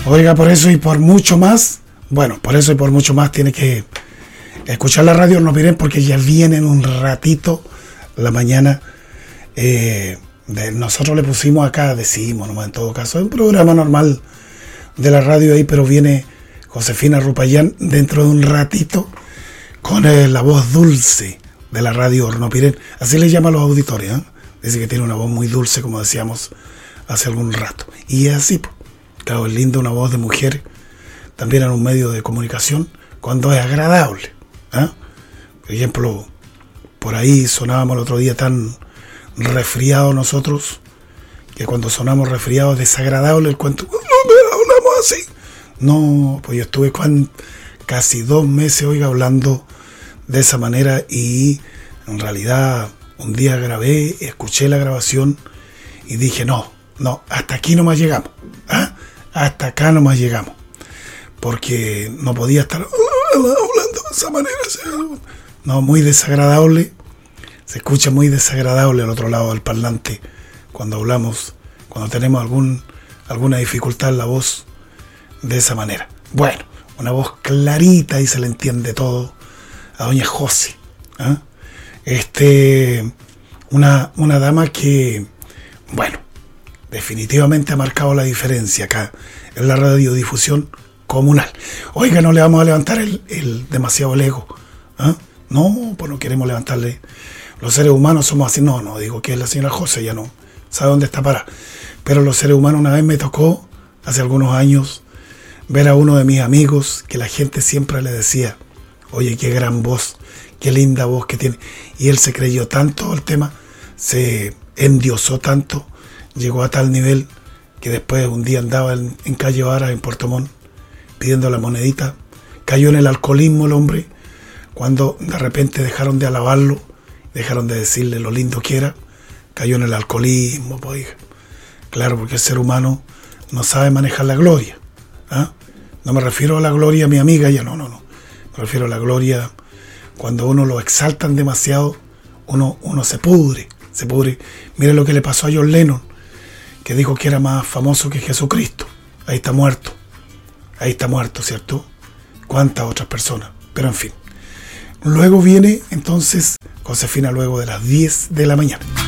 Oiga, por eso y por mucho más, bueno, por eso y por mucho más tiene que escuchar la radio Hornopiren, porque ya viene en un ratito la mañana. Nosotros le pusimos acá, decimos nomás en todo caso, es un programa normal de la radio ahí, pero viene Josefina Rupayán dentro de un ratito con la voz dulce de la radio Hornopiren. Así le llaman los auditores, ¿eh? Dice que tiene una voz muy dulce, como decíamos hace algún rato. Y es así, claro, es linda una voz de mujer, también en un medio de comunicación, cuando es agradable, ¿eh? Por ejemplo, por ahí sonábamos el otro día tan resfriados nosotros, que cuando sonamos resfriados desagradable el cuento, no hablamos así. No, pues yo estuve casi 2 meses, oiga, hablando de esa manera, y en realidad un día grabé, escuché la grabación y dije, no, hasta aquí nomás llegamos, ¿eh? Hasta acá nomás llegamos, porque no podía estar hablando de esa manera, no, muy desagradable, se escucha muy desagradable al otro lado del parlante cuando hablamos, cuando tenemos alguna dificultad en la voz de esa manera. Bueno, una voz clarita y se le entiende todo a doña José, ¿eh? Una dama que, bueno, definitivamente ha marcado la diferencia acá en la radiodifusión comunal. Oiga, no le vamos a levantar el demasiado el ego, ¿eh? No, pues no queremos levantarle. Los seres humanos somos así. No digo que es la señora José, ya no sabe dónde está parada. Pero los seres humanos, una vez me tocó, hace algunos años, ver a uno de mis amigos que la gente siempre le decía, oye, qué gran voz, qué linda voz que tiene. Y él se creyó tanto el tema, se endiosó tanto, llegó a tal nivel que después un día andaba en calle Vara, en Puerto Montt, pidiendo la monedita. Cayó en el alcoholismo el hombre, cuando de repente dejaron de alabarlo, dejaron de decirle lo lindo que era, cayó en el alcoholismo, pues. Claro, porque el ser humano no sabe manejar la gloria, ¿eh? No me refiero a la gloria, mi amiga, ya no. Me refiero a la gloria cuando uno lo exaltan demasiado, uno se pudre. Mire lo que le pasó a John Lennon, que dijo que era más famoso que Jesucristo. Ahí está muerto, ¿cierto? ¿Cuántas otras personas? Pero en fin. Luego viene entonces Josefina luego de las 10 de la mañana.